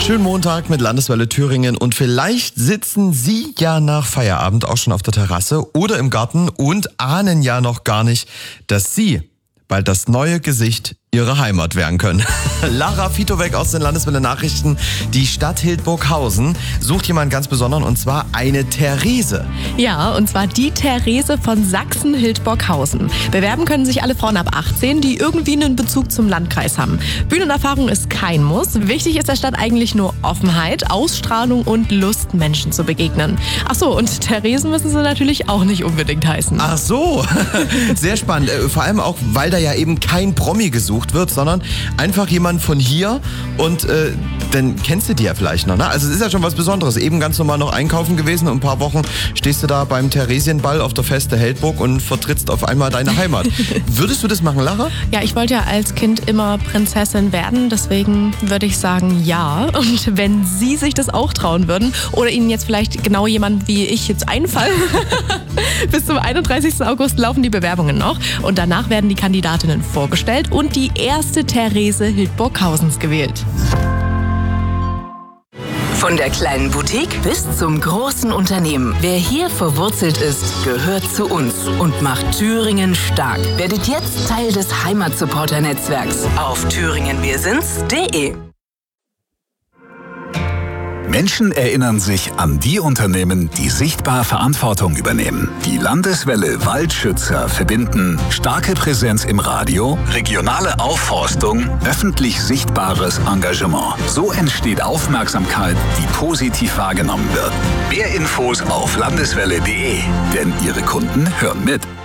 Schönen Montag mit Landeswelle Thüringen und vielleicht sitzen Sie ja nach Feierabend auch schon auf der Terrasse oder im Garten und ahnen ja noch gar nicht, dass Sie bald das neue Gesicht Ihrer Heimat werden können. Lara Fitowek aus den Landeswelle Nachrichten. Die Stadt Hildburghausen sucht jemanden ganz besonderen und zwar eine Therese. Ja, und zwar die Therese von Sachsen-Hildburghausen. Bewerben können sich alle Frauen ab 18, die irgendwie einen Bezug zum Landkreis haben. Bühnenerfahrung ist kein Muss. Wichtig ist der Stadt eigentlich nur Offenheit, Ausstrahlung und Lust, Menschen zu begegnen. Ach so, und Theresen müssen sie natürlich auch nicht unbedingt heißen. Ach so, sehr spannend. Vor allem auch, weil da ja eben kein Promi gesucht wird, sondern einfach jemand von hier und dann kennst du die ja vielleicht noch, ne? Also es ist ja schon was Besonderes. Eben ganz normal noch einkaufen gewesen und ein paar Wochen stehst du da beim Theresienball auf der Feste Heldburg und vertrittst auf einmal deine Heimat. Würdest du das machen, Lara? Ja, ich wollte ja als Kind immer Prinzessin werden, deswegen würde ich sagen ja. Und wenn Sie sich das auch trauen würden oder Ihnen jetzt vielleicht genau jemand wie ich jetzt einfallen, bis zum 31. August laufen die Bewerbungen noch und danach werden die Kandidatinnen vorgestellt und die erste Therese Hildburghausens gewählt. Von der kleinen Boutique bis zum großen Unternehmen. Wer hier verwurzelt ist, gehört zu uns und macht Thüringen stark. Werdet jetzt Teil des Heimatsupporter-Netzwerks auf thüringenwirsinds.de. Menschen erinnern sich an die Unternehmen, die sichtbar Verantwortung übernehmen. Die Landeswelle Waldschützer verbinden starke Präsenz im Radio, regionale Aufforstung, öffentlich sichtbares Engagement. So entsteht Aufmerksamkeit, die positiv wahrgenommen wird. Mehr Infos auf landeswelle.de, denn Ihre Kunden hören mit.